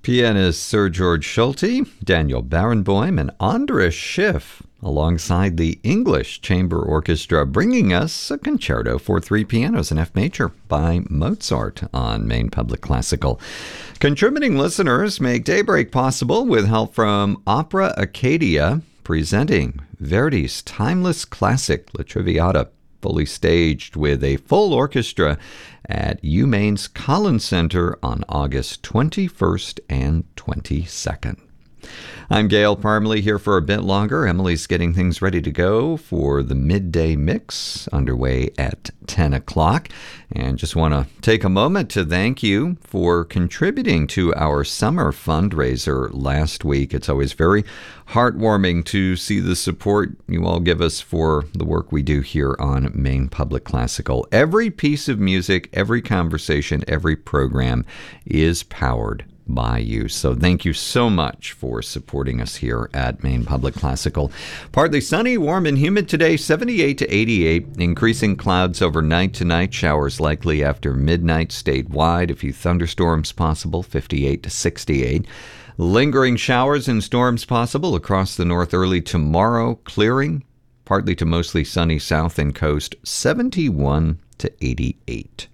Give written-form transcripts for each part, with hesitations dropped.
Pianist Sir George Schulte, Daniel Barenboim, and Andras Schiff, alongside the English Chamber Orchestra, bringing us a concerto for three pianos in F major by Mozart on Maine Public Classical. Contributing listeners make Daybreak possible with help from Opera Acadia, presenting Verdi's timeless classic La Traviata, fully staged with a full orchestra at UMaine's Collins Center on August 21st and 22nd. I'm Gail Parmley here for a bit longer. Emily's getting things ready to go for the midday mix underway at 10 o'clock. And just want to take a moment to thank you for contributing to our summer fundraiser last week. It's always very heartwarming to see the support you all give us for the work we do here on Maine Public Classical. Every piece of music, every conversation, every program is powered by you. So thank you so much for supporting us here at Maine Public Classical. Partly sunny, warm and humid today, 78 to 88. Increasing clouds overnight tonight. Showers likely after midnight statewide. A few thunderstorms possible, 58 to 68. Lingering showers and storms possible across the north early tomorrow. Clearing, partly to mostly sunny south and coast, 71 to 88.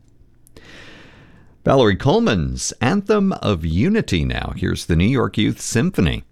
Valerie Coleman's Anthem of Unity now. Here's the New York Youth Symphony.